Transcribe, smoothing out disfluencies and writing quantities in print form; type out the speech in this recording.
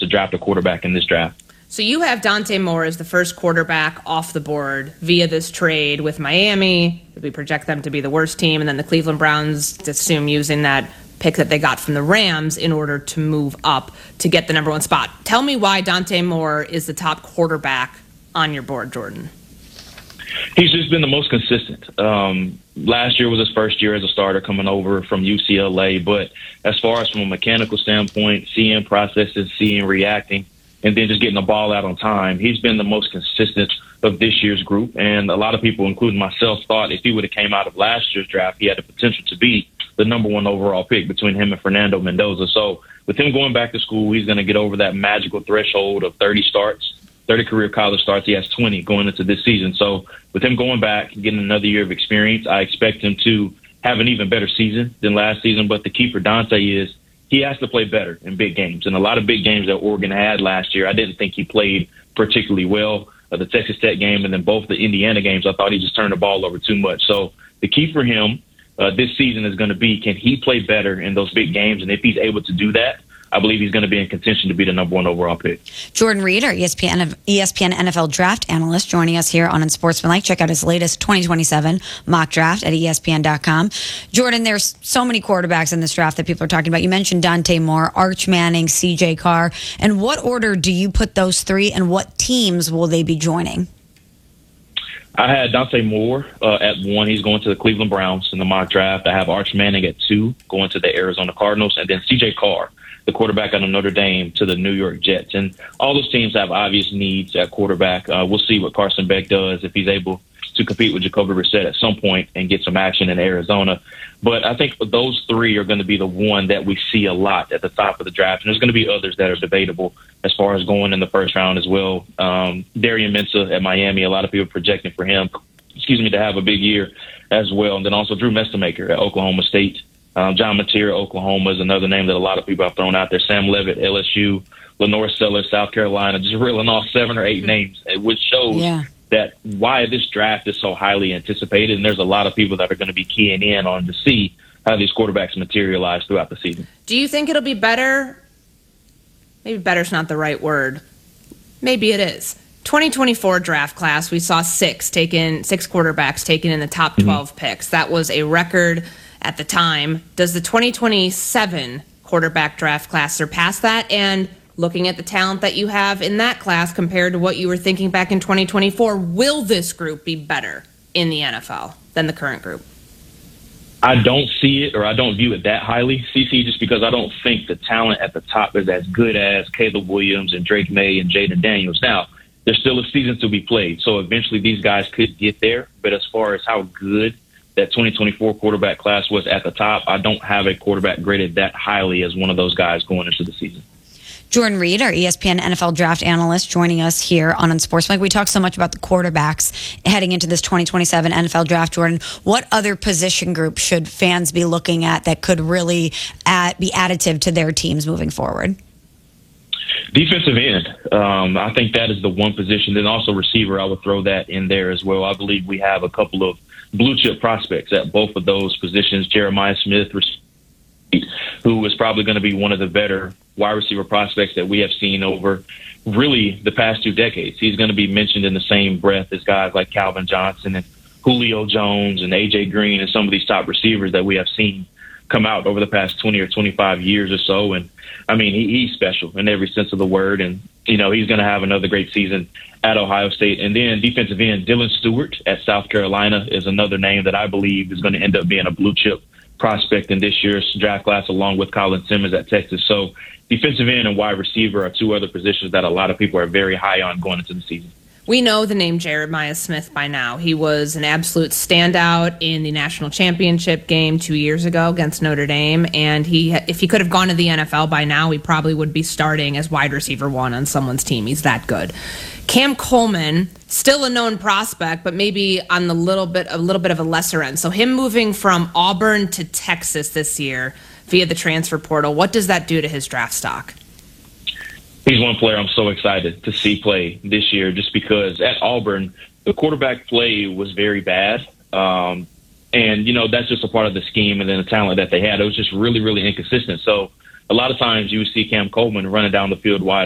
to draft a quarterback in this draft. So you have Dante Moore as the first quarterback off the board via this trade with Miami. We project them to be the worst team, and then the Cleveland Browns assume using that pick that they got from the Rams in order to move up to get the number one spot. Tell me why Dante Moore is the top quarterback on your board, Jordan. He's just been the most consistent. Last year was his first year as a starter coming over from UCLA, but as far as from a mechanical standpoint, seeing processes, seeing reacting, and then just getting the ball out on time, he's been the most consistent of this year's group. And a lot of people, including myself, thought if he would have came out of last year's draft, he had the potential to be the number one overall pick between him and Fernando Mendoza. So with him going back to school, he's going to get over that magical threshold of 30 career college starts. He has 20 going into this season. So with him going back and getting another year of experience, I expect him to have an even better season than last season. But the key for Dante is he has to play better in big games. And a lot of big games that Oregon had last year, I didn't think he played particularly well. The Texas Tech game and then both the Indiana games, I thought he just turned the ball over too much. So the key for him this season is going to be, can he play better in those big games? And if he's able to do that, I believe he's going to be in contention to be the number one overall pick. Jordan Reed, our ESPN NFL draft analyst, joining us here on Unsportsmanlike. Check out his latest 2027 mock draft at ESPN.com. Jordan, there's so many quarterbacks in this draft that people are talking about. You mentioned Dante Moore, Arch Manning, C.J. Carr. In what order do you put those three, and what teams will they be joining? I had Dante Moore at 1. He's going to the Cleveland Browns in the mock draft. I have Arch Manning at 2, going to the Arizona Cardinals, and then C.J. Carr, the quarterback out of Notre Dame, to the New York Jets. And all those teams have obvious needs at quarterback. We'll see what Carson Beck does if he's able to compete with Jacoby Brissett at some point and get some action in Arizona. But I think those three are going to be the one that we see a lot at the top of the draft. And there's going to be others that are debatable as far as going in the first round as well. Darian Mensah at Miami, a lot of people are projecting for him, to have a big year as well. And then also Drew Mestemaker at Oklahoma State. John Mateer, Oklahoma, is another name that a lot of people have thrown out there. Sam Levitt, LSU, Lenore Sellers, South Carolina, just reeling off 7 or 8 names, which shows that why this draft is so highly anticipated. And there's a lot of people that are going to be keying in on to see how these quarterbacks materialize throughout the season. Do you think it'll be better? Maybe better's not the right word. Maybe it is. 2024 draft class, we saw 6 quarterbacks taken in the top 12 picks. That was a record at the time. Does the 2027 quarterback draft class surpass that? And looking at the talent that you have in that class compared to what you were thinking back in 2024, will this group be better in the NFL than the current group? I don't see it, or I don't view it that highly, CC, just because I don't think the talent at the top is as good as Caleb Williams and Drake May and Jaden Daniels. Now, there's still a season to be played, so eventually these guys could get there. But as far as how good that 2024 quarterback class was at the top, I don't have a quarterback graded that highly as one of those guys going into the season. Jordan Reed, our ESPN NFL draft analyst, joining us here on Unsportsmanlike. We talk so much about the quarterbacks heading into this 2027 NFL draft. Jordan, what other position group should fans be looking at that could really be additive to their teams moving forward? Defensive end. I think that is the one position. Then also receiver, I would throw that in there as well. I believe we have a couple of blue chip prospects at both of those positions. Jeremiah Smith, who is probably going to be one of the better wide receiver prospects that we have seen over really the past 2 decades. He's going to be mentioned in the same breath as guys like Calvin Johnson and Julio Jones and A.J. Green and some of these top receivers that we have seen come out over the past 20 or 25 years or so. And, I mean, he's special in every sense of the word. And, he's going to have another great season at Ohio State. And then defensive end, Dylan Stewart at South Carolina is another name that I believe is going to end up being a blue chip prospect in this year's draft class, along with Colin Simmons at Texas. So defensive end and wide receiver are 2 other positions that a lot of people are very high on going into the season. We know the name Jeremiah Smith by now. He was an absolute standout in the national championship game 2 years ago against Notre Dame. And if he could have gone to the NFL by now, he probably would be starting as wide receiver 1 on someone's team. He's that good. Cam Coleman, still a known prospect, but maybe on a little bit of a lesser end. So him moving from Auburn to Texas this year via the transfer portal, what does that do to his draft stock? He's one player I'm so excited to see play this year, just because at Auburn, the quarterback play was very bad. And, that's just a part of the scheme and then the talent that they had. It was just really, really inconsistent. So a lot of times you would see Cam Coleman running down the field wide